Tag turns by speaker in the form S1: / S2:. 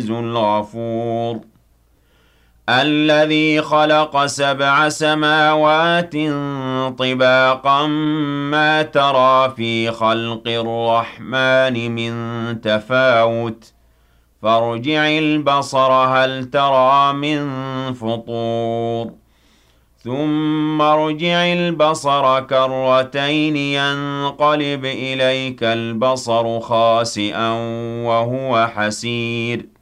S1: الغفور الذي خلق 7 سماوات طباقا ما ترى في خلق الرحمن من تفاوت فارجع البصر هل ترى من فطور ثم ارجع البصر كرتين ينقلب إليك البصر خاسئا وهو حسير